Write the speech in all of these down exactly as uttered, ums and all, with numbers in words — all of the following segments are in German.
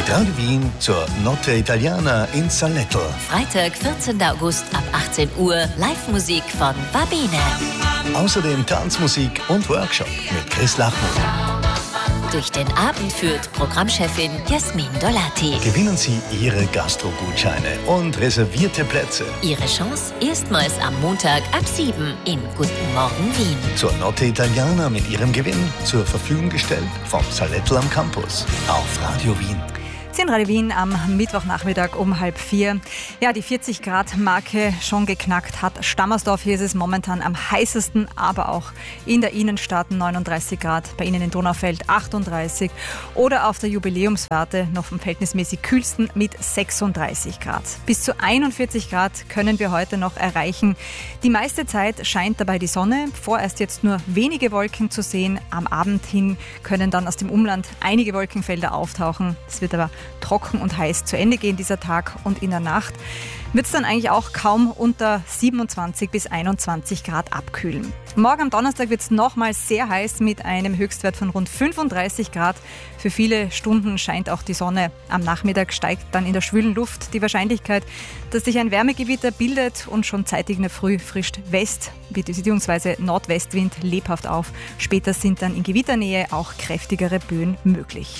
mit Radio Wien zur Notte Italiana in Salletto. Freitag, vierzehnten August ab achtzehn Uhr, Live-Musik von Babine. Außerdem Tanzmusik und Workshop mit Chris Lachmann. Durch den Abend führt Programmchefin Jasmin Dolati. Gewinnen Sie Ihre Gastro-Gutscheine und reservierte Plätze. Ihre Chance erstmals am Montag ab sieben im Guten Morgen Wien. Zur Notte Italiana mit Ihrem Gewinn zur Verfügung gestellt vom Salletto am Campus auf Radio Wien. In Radio Wien am Mittwochnachmittag um halb vier. Ja, die vierzig Grad Marke schon geknackt hat Stammersdorf. Hier ist es momentan am heißesten, aber auch in der Innenstadt neununddreißig Grad, bei Ihnen in Donaufeld achtunddreißig oder auf der Jubiläumswarte noch vom verhältnismäßig kühlsten mit sechsunddreißig Grad. Bis zu einundvierzig Grad können wir heute noch erreichen. Die meiste Zeit scheint dabei die Sonne, vorerst jetzt nur wenige Wolken zu sehen. Am Abend hin können dann aus dem Umland einige Wolkenfelder auftauchen. Es wird aber trocken und heiß zu Ende gehen dieser Tag, und in der Nacht wird es dann eigentlich auch kaum unter siebenundzwanzig bis einundzwanzig Grad abkühlen. Morgen am Donnerstag wird es nochmals sehr heiß mit einem Höchstwert von rund fünfunddreißig Grad. Für viele Stunden scheint auch die Sonne. Am Nachmittag steigt dann in der schwülen Luft die Wahrscheinlichkeit, dass sich ein Wärmegewitter bildet, und schon zeitig in der Früh frischt West- bzw. Nordwestwind lebhaft auf. Später sind dann in Gewitternähe auch kräftigere Böen möglich.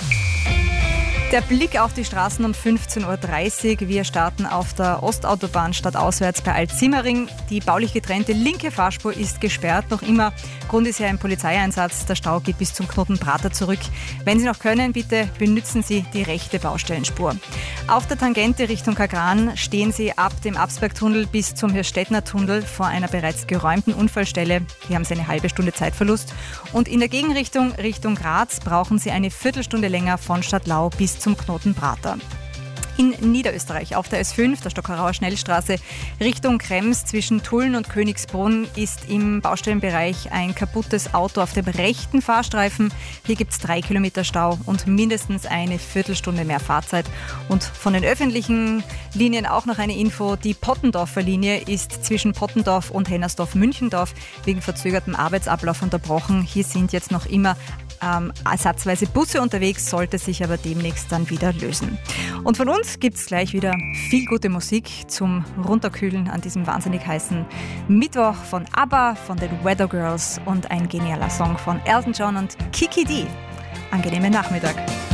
Der Blick auf die Straßen um fünfzehn Uhr dreißig. Wir starten auf der Ostautobahn stadtauswärts bei Alt-Simmering. Die baulich getrennte linke Fahrspur ist gesperrt. Noch immer Grund ist ja ein Polizeieinsatz. Der Stau geht bis zum Knoten Prater zurück. Wenn Sie noch können, bitte benützen Sie die rechte Baustellenspur. Auf der Tangente Richtung Kagran stehen Sie ab dem Absbergtunnel bis zum Hirschstädtner-Tunnel vor einer bereits geräumten Unfallstelle. Hier haben Sie eine halbe Stunde Zeitverlust. Und in der Gegenrichtung Richtung Graz brauchen Sie eine Viertelstunde länger von Stadtlau bis zum Knoten Prater. In Niederösterreich auf der S fünf, der Stockerauer Schnellstraße, Richtung Krems zwischen Tulln und Königsbrunn ist im Baustellenbereich ein kaputtes Auto auf dem rechten Fahrstreifen. Hier gibt es drei Kilometer Stau und mindestens eine Viertelstunde mehr Fahrzeit. Und von den öffentlichen Linien auch noch eine Info. Die Pottendorfer Linie ist zwischen Pottendorf und Hennersdorf-Münchendorf wegen verzögertem Arbeitsablauf unterbrochen. Hier sind jetzt noch immer ähm, ersatzweise Busse unterwegs, sollte sich aber demnächst dann wieder lösen. Und von uns gibt es gleich wieder viel gute Musik zum Runterkühlen an diesem wahnsinnig heißen Mittwoch von ABBA, von den Weather Girls und ein genialer Song von Elton John und Kiki D. Angenehmen Nachmittag.